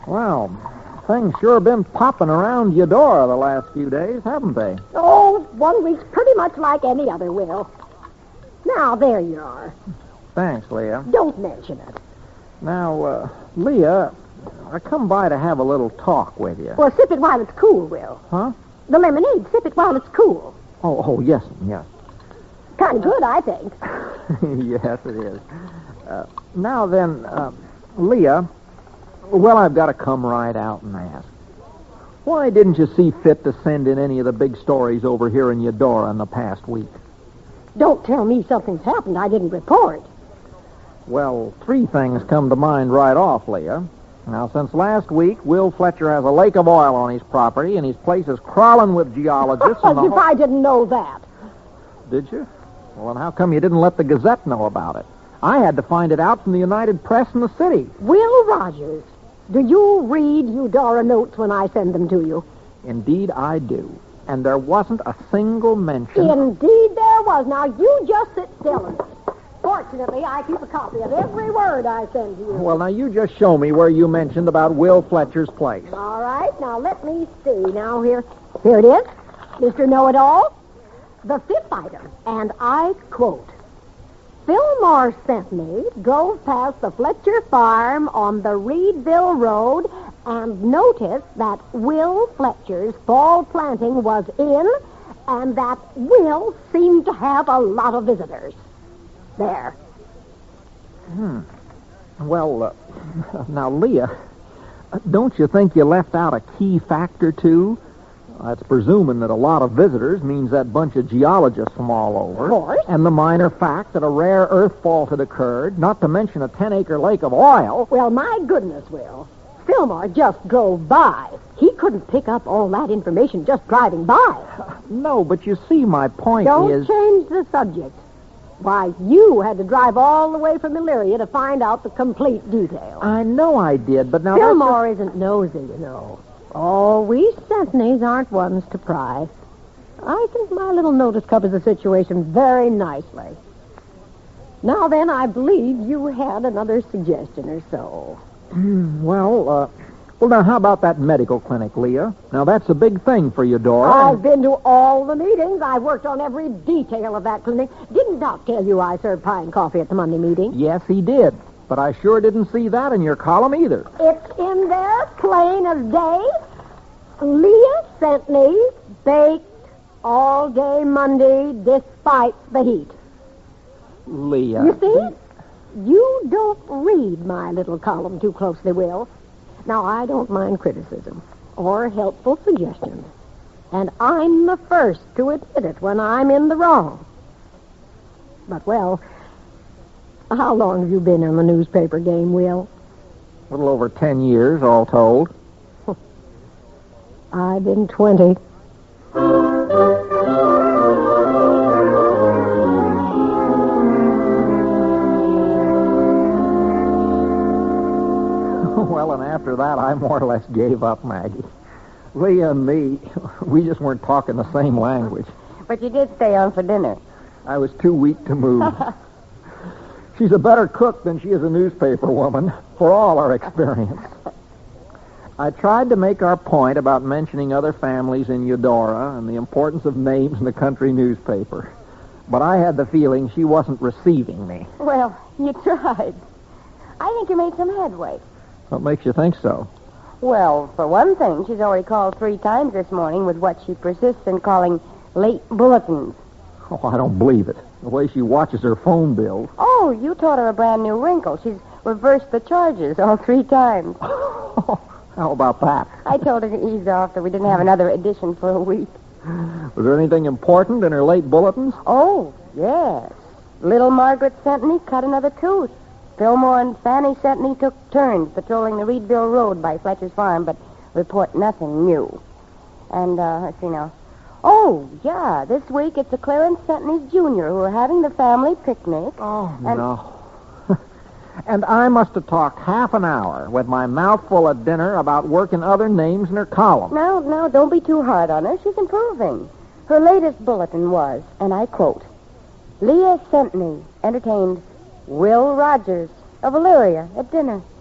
Well, things sure been popping around Eudora the last few days, haven't they? Oh, 1 week's pretty much like any other, Will. Now, there you are. Thanks, Leah. Don't mention it. Now, Leah, I come by to have a little talk with you. Well, sip it while it's cool, Will. Huh? The lemonade, sip it while it's cool. Oh, yes. Kind of good, I think. Yes, it is. Now then, Leah, well, I've got to come right out and ask. Why didn't you see fit to send in any of the big stories over here in Eudora in the past week? Don't tell me something's happened I didn't report. Well, 3 things come to mind right off, Leah. Now, since last week, Will Fletcher has a lake of oil on his property, and his place is crawling with geologists. As if I didn't know that. Did you? Well, then how come you didn't let the Gazette know about it? I had to find it out from the United Press in the city. Will Rogers, do you read Eudora notes when I send them to you? Indeed, I do. And there wasn't a single mention. Indeed there was. Now, you just sit still and... Fortunately, I keep a copy of every word I send to you. Well, now, you just show me where you mentioned about Will Fletcher's place. All right. Now, let me see. Now, here it is. Mr. Know-It-All. The 5th item, and I quote, Fillmore sent me, drove past the Fletcher farm on the Reedville Road, and noticed that Will Fletcher's fall planting was in, and that Will seemed to have a lot of visitors. There. Well, now, Leah, don't you think you left out a key factor, too? That's presuming that a lot of visitors means that bunch of geologists from all over. Of course. And the minor fact that a rare earth fault had occurred, not to mention a 10-acre lake of oil. Well, my goodness, Will. Fillmore just drove by. He couldn't pick up all that information just driving by. No, but you see, my point Don't is... change the subject. Why, you had to drive all the way from Elyria to find out the complete details. I know I did, but now... Fillmore isn't nosy, you know. Oh, we Centneys aren't ones to pry. I think my little notice covers the situation very nicely. Now then, I believe you had another suggestion or so. Well, now, how about that medical clinic, Leah? Now, that's a big thing for Eudora. I've been to all the meetings. I've worked on every detail of that clinic. Didn't Doc tell you I served pie and coffee at the Monday meeting? Yes, he did. But I sure didn't see that in your column either. It's in there, plain as day. Leah sent me baked all day Monday despite the heat. Leah. You see? You don't read my little column too closely, Will. Now, I don't mind criticism or helpful suggestions. And I'm the first to admit it when I'm in the wrong. But, well, how long have you been in the newspaper game, Will? A little over 10 years, all told. I've been 20. Well, and after that, I more or less gave up, Maggie. Leah and me, we just weren't talking the same language. But you did stay on for dinner. I was too weak to move. She's a better cook than she is a newspaper woman, for all our experience. I tried to make our point about mentioning other families in Eudora and the importance of names in the country newspaper. But I had the feeling she wasn't receiving me. Well, you tried. I think you made some headway. What makes you think so? Well, for one thing, she's already called 3 times this morning with what she persists in calling late bulletins. Oh, I don't believe it. The way she watches her phone bills. Oh, you taught her a brand new wrinkle. She's reversed the charges all 3 times. How about that? I told her to ease off so we didn't have another edition for a week. Was there anything important in her late bulletins? Oh, yes. Little Margaret Centney cut another tooth. Fillmore and Fanny Centney took turns patrolling the Reedville Road by Fletcher's farm, but report nothing new. And, let's see now. Oh, yeah, this week it's the Clarence Centneys Jr. who are having the family picnic. Oh, no. And I must have talked half an hour with my mouth full of dinner about working other names in her column. Now, don't be too hard on her. She's improving. Her latest bulletin was, and I quote, Leah Centney entertained Will Rogers of Elyria at dinner.